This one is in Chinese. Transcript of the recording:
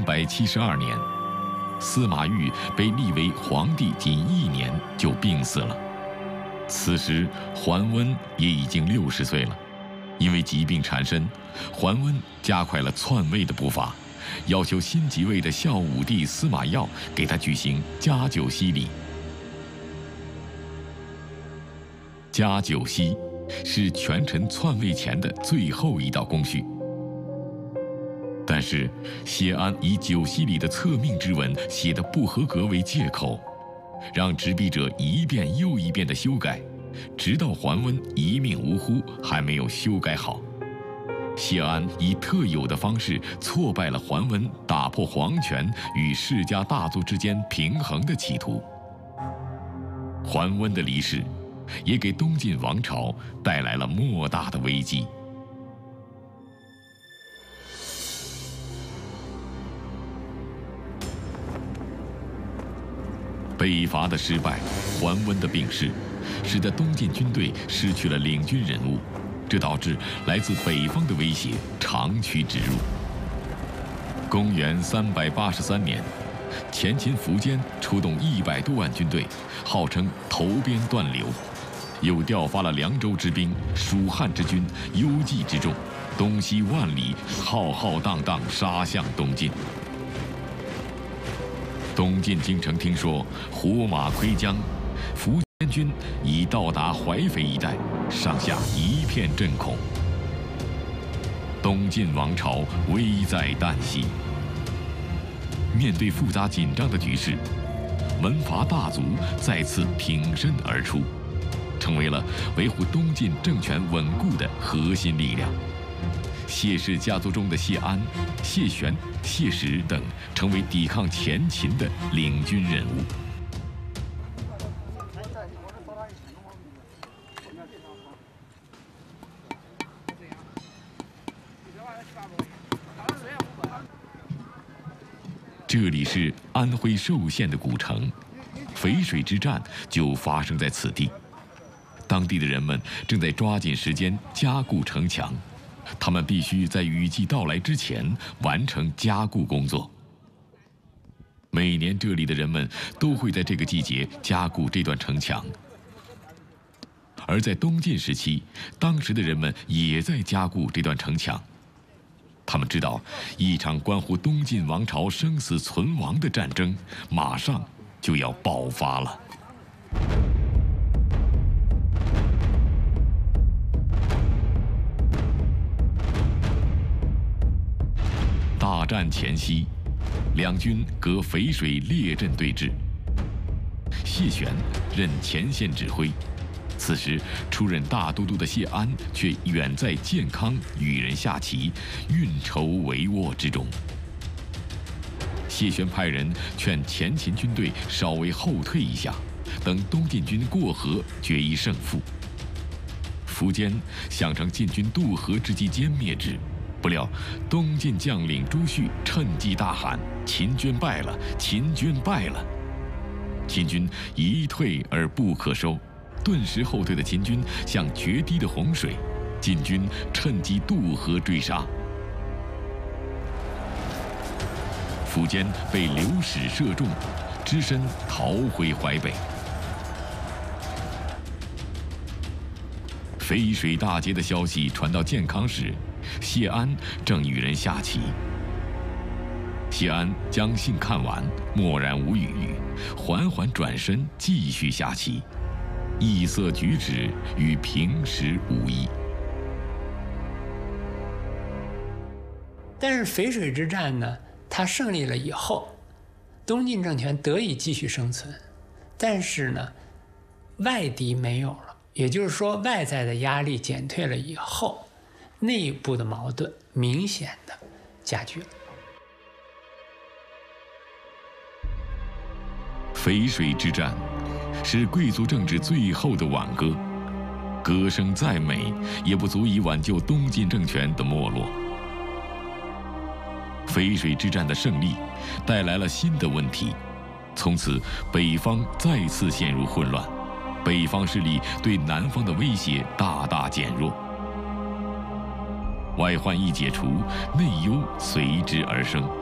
372年，司马昱被立为皇帝仅1年就病死了。此时桓温也已经60岁了，因为疾病缠身，桓温加快了篡位的步伐，要求新即位的孝武帝司马曜给他举行加9夕礼。加9夕是权臣篡位前的最后一道工序。但是谢安以9夕礼的册命之文写得不合格为借口，让执笔者一遍又一遍地修改，直到桓温一命呜呼还没有修改好。谢安以特有的方式挫败了桓温打破皇权与世家大族之间平衡的企图。桓温的离世也给东晋王朝带来了莫大的危机。北伐的失败，桓温的病逝，使得东晋军队失去了领军人物，这导致来自北方的威胁长驱直入。公元383年，前秦苻坚出动100多万军队，号称投鞭断流，又调发了凉州之兵、蜀汉之军、幽蓟之众，东西万里，浩浩荡荡杀向东晋。东晋京城听说胡马窥江，苻坚军已到达淮肥一带，上下一片震恐。东晋王朝危在旦夕。面对复杂紧张的局势，门阀大族再次挺身而出，成为了维护东晋政权稳固的核心力量。谢氏家族中的谢安、谢玄、谢石等成为抵抗前秦的领军人物。这里是安徽寿县的古城，淝水之战就发生在此地。当地的人们正在抓紧时间加固城墙，他们必须在雨季到来之前完成加固工作。每年这里的人们都会在这个季节加固这段城墙。而在东晋时期，当时的人们也在加固这段城墙。他们知道，一场关乎东晋王朝生死存亡的战争马上就要爆发了。大战前夕，两军隔淝水列阵对峙。谢玄任前线指挥，此时出任大都督的谢安却远在建康与人下棋，运筹帷幄之中。谢玄派人劝前秦军队稍微后退一下，等东晋军过河决一胜负。苻坚想乘晋军渡河之机歼灭之，不料东晋将领朱旭趁机大喊：“秦军败了！秦军败了！”秦军一退而不可收，顿时后退的秦军像决堤的洪水，晋军趁机渡河追杀。苻坚被流矢射中，只身逃回淮北。淝水大捷的消息传到建康时，谢安正与人下棋。谢安将信看完，默然无语，缓缓转身继续下棋，异色举止与平时无异。 但是淝水之战呢，他胜利了以后，东晋政权得以继续生存，但是呢，外敌没有了，也就是说，外在的压力减退了以后，内部的矛盾明显的加剧了。 淝水之战是贵族政治最后的挽歌，歌声再美，也不足以挽救东晋政权的没落。淝水之战的胜利带来了新的问题，从此北方再次陷入混乱，北方势力对南方的威胁大大减弱。外患一解除，内忧随之而生。